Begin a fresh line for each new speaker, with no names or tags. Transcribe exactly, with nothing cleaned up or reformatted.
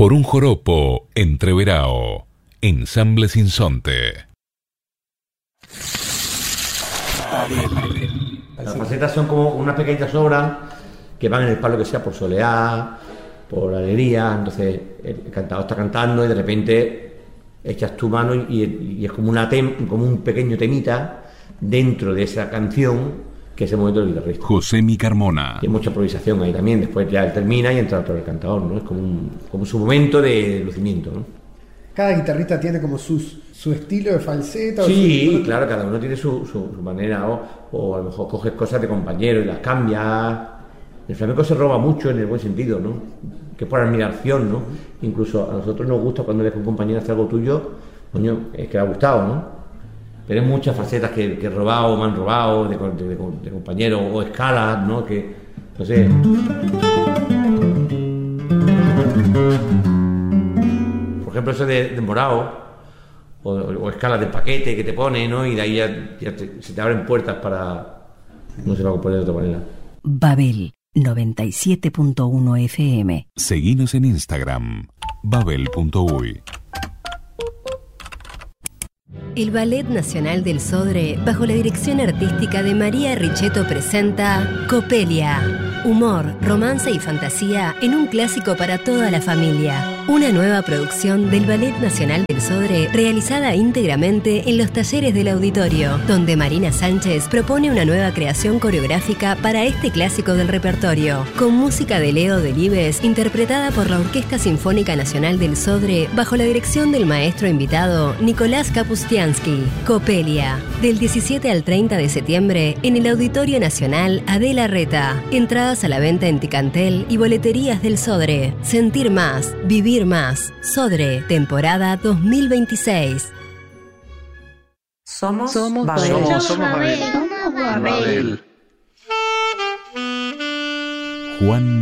Por un joropo, Entreverao. Ensamble Sinsonte.
Las facetas son como unas pequeñas obras que van en el palo que sea por soleá, por alegría. Entonces el cantador está cantando y de repente echas tu mano y, y es como, una tem, como un pequeño temita dentro de esa canción, que es el momento del guitarrista.
José Mi Carmona.
Y hay mucha improvisación ahí también. Después ya él termina y entra por el cantador, ¿no? Es como, un, como su momento de lucimiento, ¿no?
Cada guitarrista tiene como sus, su estilo de falseta.
Sí,
su...
claro, cada uno tiene su, su, su manera, o, o a lo mejor coges cosas de compañero y las cambias. El flamenco se roba mucho en el buen sentido, ¿no? Que es por admiración, ¿no? Incluso a nosotros nos gusta cuando ves que un compañero hace algo tuyo, coño, es que le ha gustado, ¿no? Pero hay muchas facetas que, que he robado, me han robado, de, de, de, de compañeros, o escalas, ¿no? Que, no sé. Por ejemplo, eso de, de morado, o, o escalas del paquete que te pone, ¿no? Y de ahí ya, ya te, se te abren puertas para... No sé lo que poner de otra manera.
Babel noventa y siete punto uno F M.
Seguinos en Instagram, babel punto uy.
El Ballet Nacional del Sodre, bajo la dirección artística de María Richetto, presenta Copelia. Humor, romance y fantasía en un clásico para toda la familia. Una nueva producción del Ballet Nacional del Sodre, realizada íntegramente en los talleres del auditorio, donde Marina Sánchez propone una nueva creación coreográfica para este clásico del repertorio, con música de Leo Delibes, interpretada por la Orquesta Sinfónica Nacional del Sodre, bajo la dirección del maestro invitado Nicolás Kapustiansky. Copelia, del diecisiete al treinta de septiembre, en el Auditorio Nacional Adela Reta. Entradas a la venta en Ticantel y boleterías del Sodre. Sentir más, vivir más. Sodre, temporada dos mil veintiséis.
Somos,
Somos
Babel.
Somos,
Somos
Babel.
Babel.
Babel.
Juan